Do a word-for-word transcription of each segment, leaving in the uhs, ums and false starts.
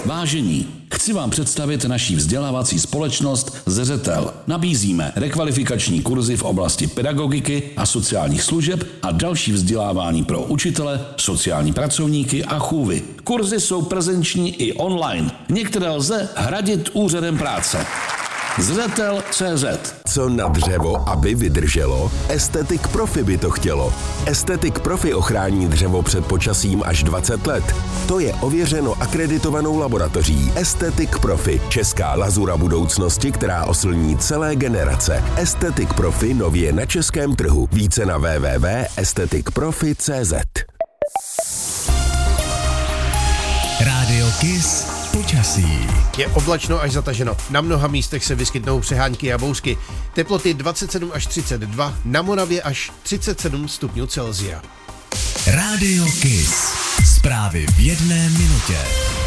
Vážení, chci vám představit naší vzdělávací společnost Zřetel. Nabízíme rekvalifikační kurzy v oblasti pedagogiky a sociálních služeb a další vzdělávání pro učitele, sociální pracovníky a chůvy. Kurzy jsou prezenční i online. Některé lze hradit úřadem práce. Zřetel tečka cé zet. Co na dřevo, aby vydrželo? Estetic Profi by to chtělo. Estetic Profi ochrání dřevo před počasím až dvacet let. To je ověřeno akreditovanou laboratoří Estetic Profi, česká lazura budoucnosti, která oslní celé generace. Estetic Profi nově na českém trhu. Více na w w w tečka estetic profi tečka cé zet. Rádio Kiss počasí. Je oblačno až zataženo. Na mnoha místech se vyskytnou přehánky a bouřky. Teploty dvacet sedm až třicet dva, na Moravě až třicet sedm stupňů Celsia. Rádio Kiss. Zprávy v jedné minutě.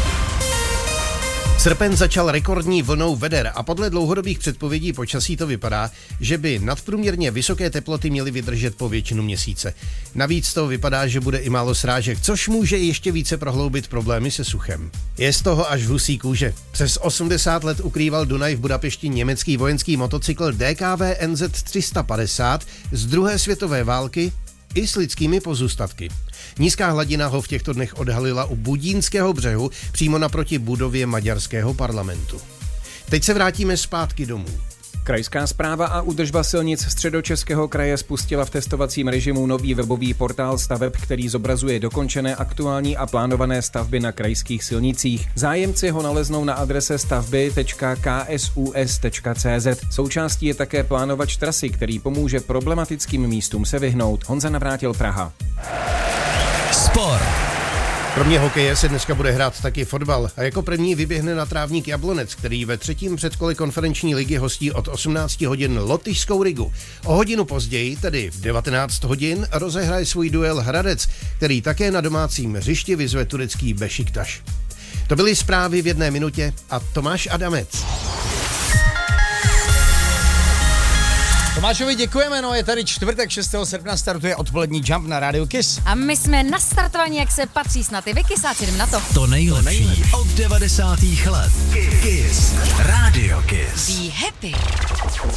Srpen začal rekordní vlnou veder a podle dlouhodobých předpovědí počasí to vypadá, že by nadprůměrně vysoké teploty měly vydržet po většinu měsíce. Navíc to vypadá, že bude i málo srážek, což může ještě více prohloubit problémy se suchem. Je z toho až v husí kůže. Přes osmdesát let ukrýval Dunaj v Budapešti německý vojenský motocykl D K V N Z tři sta padesát z druhé světové války i s lidskými pozůstatky. Nízká hladina ho v těchto dnech odhalila u Budínského břehu přímo naproti budově maďarského parlamentu. Teď se vrátíme zpátky domů. Krajská správa a údržba silnic Středočeského kraje spustila v testovacím režimu nový webový portál staveb, který zobrazuje dokončené, aktuální a plánované stavby na krajských silnicích. Zájemci ho naleznou na adrese stavby tečka k s u s tečka c z. Součástí je také plánovač trasy, který pomůže problematickým místům se vyhnout. Honza Navrátil, Praha. Sport. Kromě hokeje se dneska bude hrát taky fotbal a jako první vyběhne na trávník Jablonec, který ve třetím předkole konferenční ligy hostí od osmnáct hodin Lotyšskou Rigu. O hodinu později, tedy v devatenáct hodin, rozehraje svůj duel Hradec, který také na domácím hřišti vyzve turecký Bešiktaš. To byly zprávy v jedné minutě a Tomáš Adamec. Tomášovi děkujeme, no je tady čtvrtek šestého srpna, startuje odpolední Jump na Radio Kiss. A my jsme nastartovaní, jak se patří, snad i vy, kysáci, jdem na to. To nejlepší, to nejlepší. Od devadesátých let. Kiss. Radio Kiss. Be happy.